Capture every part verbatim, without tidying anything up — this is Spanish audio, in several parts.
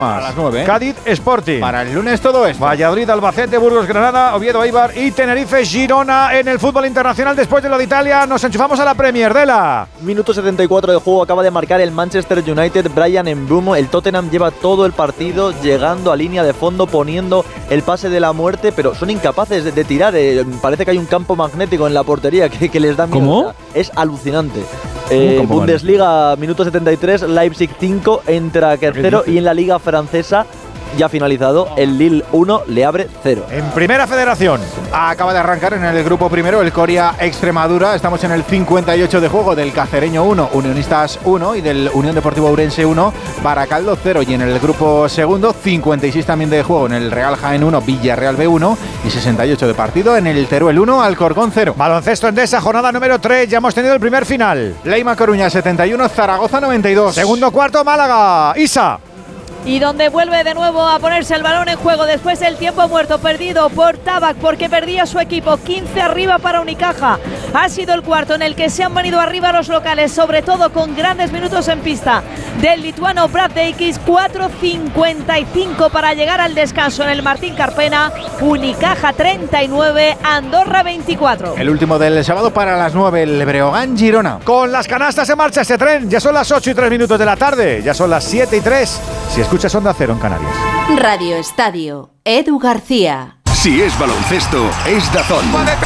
A las nueve. Cádiz Sporting. Para el lunes todo esto. Valladolid, Albacete, Burgos, Granada, Oviedo, Eibar y Tenerife, Girona en el fútbol internacional. Después de lo de Italia, nos enchufamos a la Premier de la. Minuto setenta y cuatro de juego, acaba de marcar el Manchester United, Bryan Mbeumo. El Tottenham lleva todo el partido llegando a línea de fondo, poniendo el pase de la muerte, pero son incapaces de, de tirar. Eh, parece que hay un campo magnético en la portería que, que les da miedo. ¿Cómo? O sea, es alucinante. Eh, Bundesliga, minuto setenta y tres, Leipzig cinco, entra tercero, y en la Liga Francesa, ya finalizado, el Lille uno, le abre cero. En Primera Federación. Acaba de arrancar en el grupo primero el Coria Extremadura. Estamos en el cincuenta y ocho de juego del Cacereño uno, Unionistas uno y del Unión Deportivo Ourense uno, Baracaldo cero. Y en el grupo segundo, cincuenta y seis también de juego en el Real Jaén uno, Villarreal B uno y sesenta y ocho de partido en el Teruel uno, Alcorcón cero. Baloncesto Endesa, jornada número tres. Ya hemos tenido el primer final. Leima Coruña setenta y uno, Zaragoza noventa y dos. Segundo cuarto, Málaga. Isa. Y donde vuelve de nuevo a ponerse el balón en juego después del tiempo muerto perdido por Tabac, porque perdía su equipo. quince arriba para Unicaja. Ha sido el cuarto en el que se han venido arriba los locales, sobre todo con grandes minutos en pista del lituano Brad Deikis. Cuatro cincuenta y cinco para llegar al descanso en el Martín Carpena. Unicaja treinta y nueve, Andorra veinticuatro. El último del sábado para las nueve, el Breogán Girona. Con las canastas se marcha este tren. Ya son las ocho y tres minutos de la tarde. Ya son las siete y tres. Si escuchas Onda Cero en Canarias. Radio Estadio, Edu García. Si es baloncesto, es DAZN.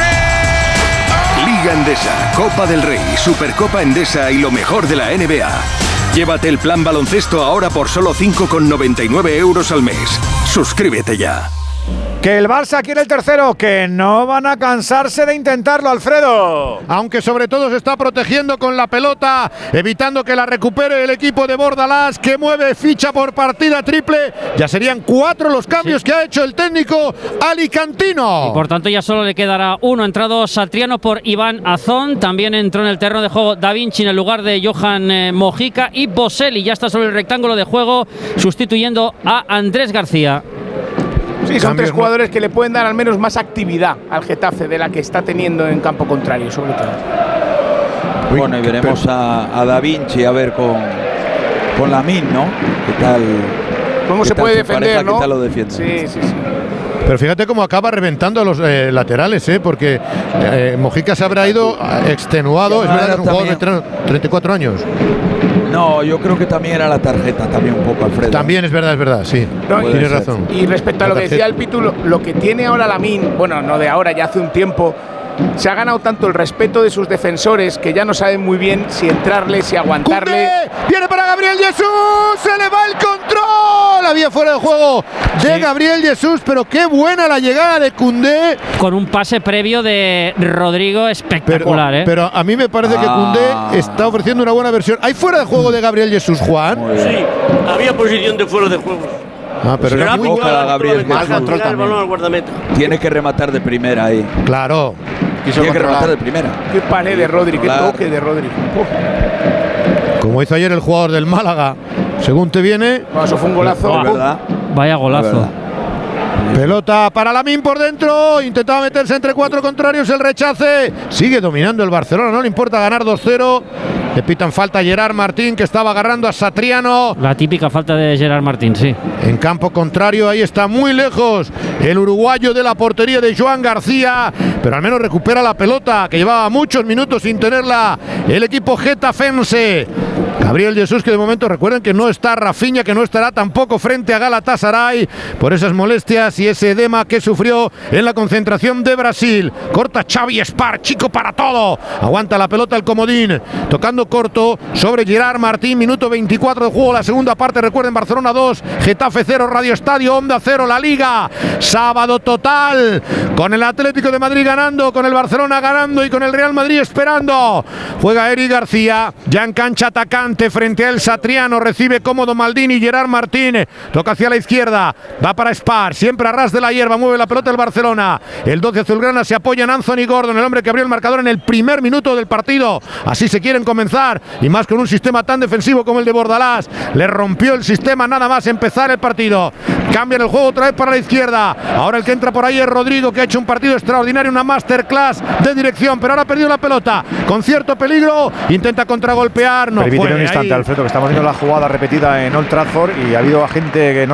Liga Endesa, Copa del Rey, Supercopa Endesa y lo mejor de la N B A. Llévate el plan baloncesto ahora por solo cinco con noventa y nueve euros al mes. Suscríbete ya. Que el Barça quiere el tercero, que no van a cansarse de intentarlo, Alfredo. Aunque sobre todo se está protegiendo con la pelota, evitando que la recupere el equipo de Bordalás, que mueve ficha por partida triple. Ya serían cuatro los cambios sí. que ha hecho el técnico alicantino. Y por tanto ya solo le quedará uno. Ha entrado Satriano por Iván Azón. También entró en el terreno de juego Da Vinci en el lugar de Johan eh, Mojica. Y Boselli ya está sobre el rectángulo de juego, sustituyendo a Andrés García. Sí, son tres jugadores que le pueden dar al menos más actividad al Getafe de la que está teniendo en campo contrario, sobre todo. Bueno, y veremos a, a Da Vinci a ver con, con Lamine, ¿no? ¿Qué tal? ¿Cómo se puede defender, pareja, no? ¿Qué tal lo defiende? Sí, sí, sí. Pero fíjate cómo acaba reventando a los eh, laterales, ¿eh? Porque eh, Mojica se habrá ido extenuado. Es verdad, es un jugador de treinta y cuatro años. No, yo creo que también era la tarjeta, también un poco, Alfredo. También es verdad, es verdad, sí. No, tienes razón. Y respecto a lo que decía el Pitu, lo, lo que tiene ahora Lamine, bueno, no de ahora, ya hace un tiempo, se ha ganado tanto el respeto de sus defensores que ya no saben muy bien si entrarle, si aguantarle. ¡Cundé! Viene para Gabriel Jesús, se le va el control. Había fuera de juego de sí. Gabriel Jesús, pero qué buena la llegada de Cundé. Con un pase previo de Rodrigo espectacular, pero, ¿eh? Pero a mí me parece ah. que Cundé está ofreciendo una buena versión. ¿Hay fuera de juego de Gabriel Jesús, Juan? Sí, había posición de fuera de juego. Ah, pero era muy ojalá Gabriel más control también. Tiene que rematar de primera ahí. Claro. Quiso Tiene que rematar de primera. Qué pared de Rodri, claro. Qué toque de Rodri. Oh. Como hizo ayer el jugador del Málaga. Según te viene. No, eso fue un golazo. Oh. ¿Verdad? Vaya golazo. Pelota para Lamine por dentro. Intentaba meterse entre cuatro contrarios. El rechace. Sigue dominando el Barcelona. No le importa ganar dos cero. Le pitan falta a Gerard Martín, que estaba agarrando a Satriano. La típica falta de Gerard Martín, sí. En campo contrario, ahí está muy lejos el uruguayo de la portería de Joan García, pero al menos recupera la pelota, que llevaba muchos minutos sin tenerla el equipo getafense. Gabriel Jesús, que de momento recuerden que no está Rafinha, que no estará tampoco frente a Galatasaray por esas molestias y ese edema que sufrió en la concentración de Brasil. Corta Xavi Espar, chico para todo. Aguanta la pelota el comodín, tocando corto sobre Gerard Martín. Minuto veinticuatro de juego, la segunda parte. Recuerden, Barcelona dos, Getafe cero, Radio Estadio, Onda cero, la Liga. Sábado total, con el Atlético de Madrid ganando, con el Barcelona ganando y con el Real Madrid esperando. Juega Eric García, ya en cancha atacante frente a el Satriano, recibe cómodo Maldini, Gerard Martín, toca hacia la izquierda, va para Spar, siempre a ras de la hierba, mueve la pelota el Barcelona. El doce azulgrana se apoya en Anthony Gordon, el hombre que abrió el marcador en el primer minuto del partido. Así se quieren comenzar, y más con un sistema tan defensivo como el de Bordalás. Le rompió el sistema nada más empezar el partido. Cambian el juego otra vez para la izquierda. Ahora el que entra por ahí es Rodrigo, que ha hecho un partido extraordinario, una masterclass de dirección, pero ahora ha perdido la pelota con cierto peligro. Intenta contragolpear, no Permíteme puede. un instante, ahí. Alfredo, que estamos viendo la jugada repetida en Old Trafford y ha habido gente que no